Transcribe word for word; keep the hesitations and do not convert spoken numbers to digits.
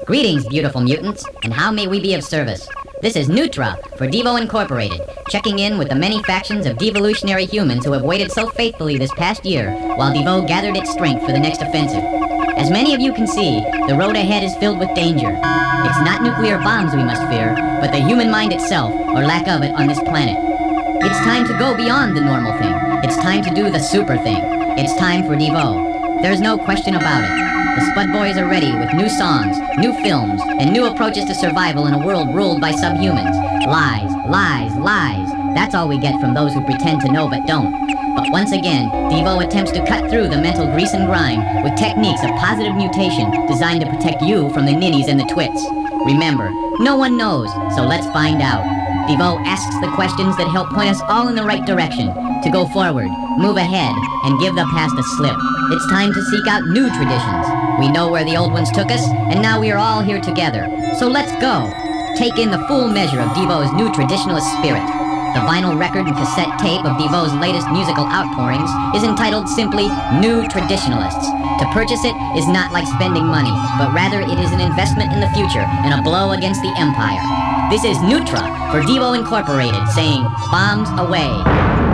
Greetings, beautiful mutants, and how may we be of service? This is Nutra for Devo Incorporated, checking in with the many factions of devolutionary humans who have waited so faithfully this past year while Devo gathered its strength for the next offensive. As many of you can see, the road ahead is filled with danger. It's not nuclear bombs we must fear, but the human mind itself, or lack of it, on this planet. It's time to go beyond the normal thing. It's time to do the super thing. It's time for Devo. There's no question about it. The Spud Boys are ready with new songs, new films, and new approaches to survival in a world ruled by subhumans. Lies, lies, lies. That's all we get from those who pretend to know but don't. But once again, Devo attempts to cut through the mental grease and grime with techniques of positive mutation designed to protect you from the ninnies and the twits. Remember, no one knows, so let's find out. Devo asks the questions that help point us all in the right direction, to go forward, move ahead, and give the past a slip. It's time to seek out new traditions. We know where the old ones took us, and now we are all here together. So let's go. Take in the full measure of Devo's new traditionalist spirit. The vinyl record and cassette tape of Devo's latest musical outpourings is entitled simply New Traditionalists. To purchase it is not like spending money, but rather it is an investment in the future and a blow against the empire. This is Nutra for Devo Incorporated saying, bombs away.